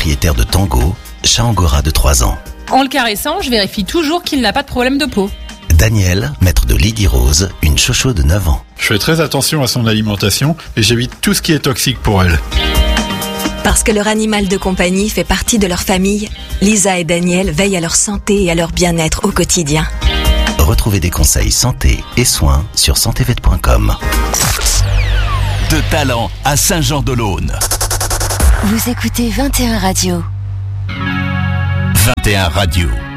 propriétaire de Tango, chat angora de 3 ans. En le caressant, je vérifie toujours qu'il n'a pas de problème de peau. Daniel, maître de Lady Rose, une chocho de 9 ans. Je fais très attention à son alimentation et j'évite tout ce qui est toxique pour elle. Parce que leur animal de compagnie fait partie de leur famille, Lisa et Daniel veillent à leur santé et à leur bien-être au quotidien. Retrouvez des conseils santé et soins sur santévet.com. De Talent à Saint-Jean-de-Laune. Vous écoutez 21 Radio. 21 Radio.